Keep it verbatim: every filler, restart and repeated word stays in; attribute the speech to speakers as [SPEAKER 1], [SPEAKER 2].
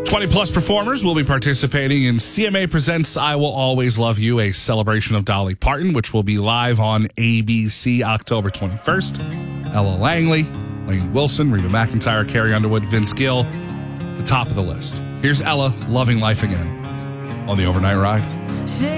[SPEAKER 1] twenty plus performers will be participating in C M A Presents I Will Always Love You, a celebration of Dolly Parton, which will be live on A B C October twenty-first. Ella Langley, Lane Wilson, Reba McEntire, Carrie Underwood, Vince Gill, the top of the list. Here's Ella, Loving Life Again, on the Overnight Ride.